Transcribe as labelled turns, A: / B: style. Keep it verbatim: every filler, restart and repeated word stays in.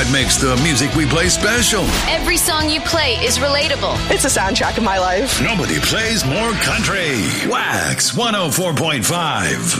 A: what makes the music we play special.
B: Every song you play is relatable.
C: It's a soundtrack of my life.
A: Nobody plays more country. Wax one oh four point five.